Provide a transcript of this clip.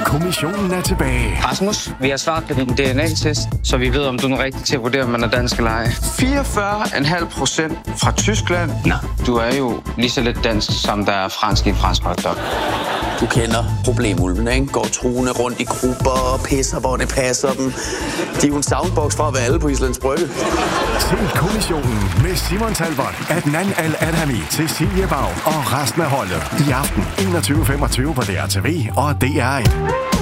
kommissionen er tilbage. Rasmus, vi har svaret på din DNA-test, så vi ved, om du er rigtig til at vurdere, om man er dansk eller ej. 44,5% fra Tyskland. Nå, du er jo lige så lidt dansk, som der er fransk i en fransk hotdog. Du kender problemulven, ikke? Går truende rundt i grupper og pisser, hvor det passer dem. De er jo en soundbox fra at være alle på Islands Brygge. Se kommissionen med Simon Talbot, Adnan Al-Adhami, Cecilie Bau og resten af holdet. I aften 21.25 på DRTV og DR1.